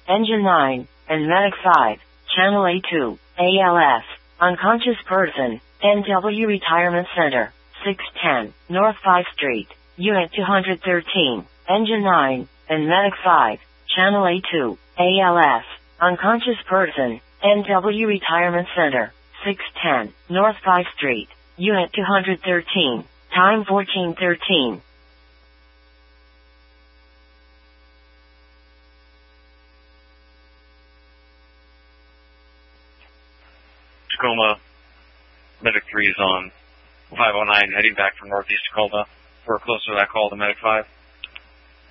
Engine 9, and Medic 5, Channel A2, ALS, unconscious person, NW Retirement Center, 610, North 5 Street, Unit 213, Engine 9, and Medic 5, Channel A2, ALS, unconscious person, NW Retirement Center, 610, North 5 Street, Unit 213, time 14:13. Tacoma, Medic 3 is on 509 heading back from Northeast Tacoma. For a closer to that call to Medic 5.